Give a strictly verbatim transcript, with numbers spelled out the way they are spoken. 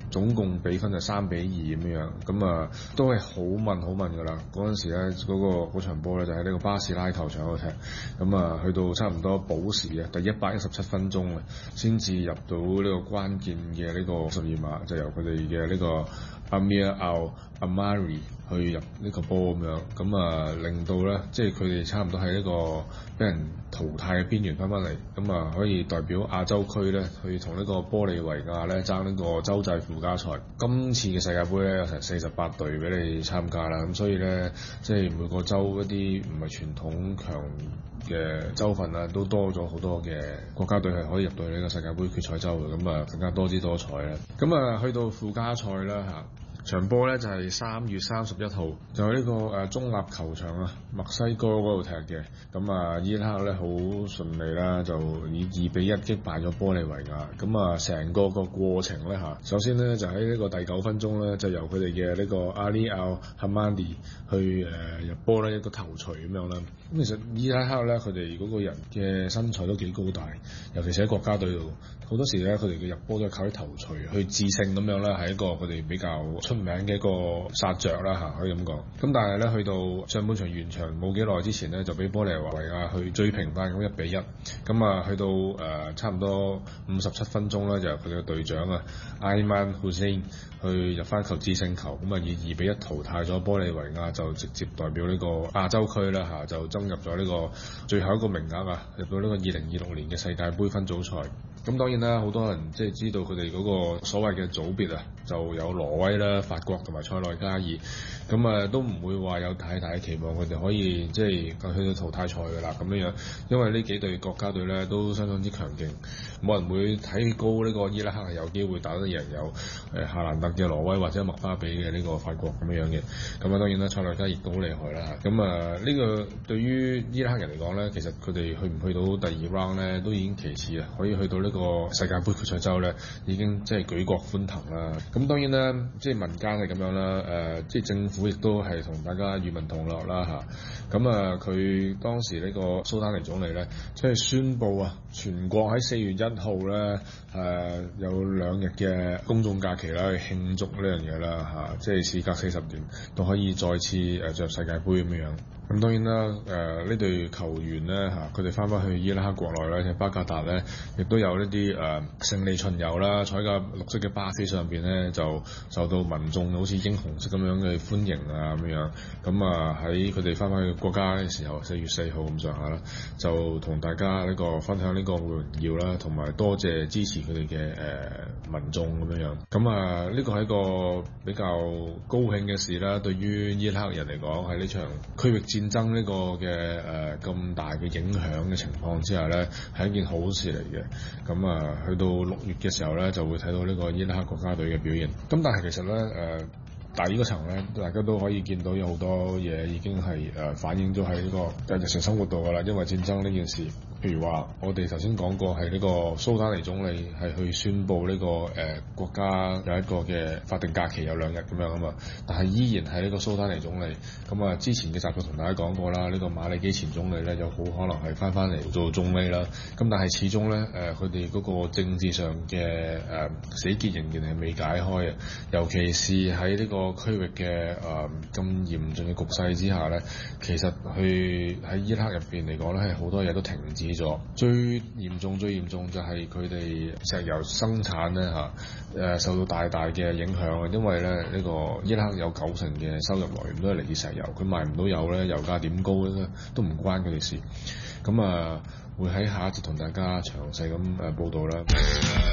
總共比分就三比二咁樣，咁啊都係好問好問㗎啦。嗰陣時咧嗰、嗰個嗰場波咧就喺呢個巴士拉球場嗰度踢，咁啊去到差唔多補時啊，第一百一十七分鐘啊，先至入到呢個關鍵嘅呢個十二碼，就由佢哋嘅呢個 Amir Al Amari 去入呢個波咁樣，咁啊令到咧即係佢哋差唔多喺呢個俾人淘汰嘅邊緣翻返嚟，咁啊可以代表亞洲區咧去同呢個玻利維亞咧爭呢個洲際附加賽。今次嘅世界盃咧有成四十八隊俾你參加啦，咁所以咧即係每個州一啲唔係傳統強嘅州份啊，都多咗好多嘅國家隊係可以入到呢個世界盃決賽周嘅，咁啊更加多姿多彩啦。咁啊去到附加賽啦嚇。場波咧就係、是、三月三十一號，就喺呢、這個誒、呃、中立球場啊，墨西哥嗰度踢嘅。咁啊，伊拉克咧好順利啦，就以二比一擊敗咗玻利維亞。咁啊，成個個過程咧嚇，首先咧就喺呢個第九分鐘咧，就由佢哋嘅呢個阿里奧哈曼迪去誒、呃、入波咧一個頭槌咁樣啦。咁其實伊拉克咧佢哋嗰個人嘅身材都幾高大，尤其是喺國家隊度，好多時咧佢哋嘅入波都係靠啲頭槌去致勝咁樣啦，係一個佢哋比較出名嘅一個殺著啦嚇，可以咁講。咁但係咧，去到上半場完場冇幾耐之前咧，就俾玻利維亞去追平翻咁一比一。咁啊，去到誒、呃、差唔多五十七分鐘咧，就由佢哋嘅隊長啊，Ayman Hussein 去入翻球致勝球，咁啊以二比一淘汰咗玻利維亞，就直接代表呢個亞洲區啦嚇，就爭入咗呢個最後一個名額啊，入到呢個二零二六年嘅世界盃分組賽。咁當然啦，好多人即係知道佢哋嗰個所謂嘅組別啊，就有挪威啦、法國同埋塞內加爾，咁啊都唔會話有太大嘅期望佢哋可以即係去到淘汰賽㗎啦咁樣樣，因為呢幾隊國家隊咧都相當之強勁，冇人會睇高呢個伊拉克係有機會打得贏有誒夏蘭特嘅挪威或者麥巴比嘅呢個法國咁樣樣嘅。咁啊當然啦，塞內加爾亦都好厲害啦。咁啊呢個對於伊拉克人嚟講咧，其實佢哋去唔去到第二 round 咧都已經其次啊，可以去到呢、這個。個世界盃決賽周咧已經即係舉國歡騰啦。咁當然啦，即係民間係咁樣啦。誒、呃，即係政府亦都係同大家與民同樂啦嚇。咁啊，佢、啊、當時呢個蘇丹尼總理咧，即係宣布啊，全國喺四月一號咧誒有兩日嘅公眾假期啦，去慶祝呢樣嘢啦嚇。即係事隔四十年都可以再次誒進入世界盃咁樣。咁當然啦，誒呢隊球員咧嚇，佢哋翻返去伊拉克國內咧，喺巴格達咧，亦都有一啲誒、呃、勝利巡遊啦，坐喺架綠色嘅巴士上邊咧，就受到民眾好似英雄式咁樣嘅歡迎啊咁樣。咁啊喺佢哋翻返去國家嘅時候，四月四號咁上下啦，就同大家呢個分享呢個榮耀啦，同埋多謝支持佢哋嘅誒民眾咁樣樣。咁啊呢個係一個比較高興嘅事啦，對於伊拉克人嚟講，喺呢場區域戰戰爭呢個嘅誒咁大嘅影響嘅情況之下咧，係一件好事嚟嘅。咁啊，去到六月嘅時候咧，就會睇到呢個伊拉克國家隊嘅表現。咁但係其實咧誒。呃但係呢個層咧，大家都可以見到有好多嘢已經係誒、呃、反映咗喺呢個日常生活度㗎啦。因為戰爭呢件事，譬如話我哋頭先講過係呢個蘇丹尼總理係去宣布呢、這個誒、呃、國家有一個嘅法定假期有兩日咁樣啊嘛。但係依然係呢個蘇丹尼總理。咁啊，之前嘅集數同大家講過啦，呢、這個馬里基前總理咧有好可能係翻翻嚟做總理啦。咁但係始終咧誒，佢哋嗰個政治上嘅誒、呃、死結仍然係未解開嘅，尤其是喺呢、這個個區域嘅誒咁嚴峻嘅局勢之下咧，其實去喺伊拉克入邊嚟講咧，係好多嘢都停止咗。最嚴重、最嚴重就係佢哋石油生產咧嚇誒受到大大嘅影響啊！因為咧呢、呢個伊拉克有九成嘅收入來源都係嚟自石油，佢賣唔到油咧，油價點高咧都唔關佢哋事。咁啊，會喺下一節同大家詳細咁誒報導啦。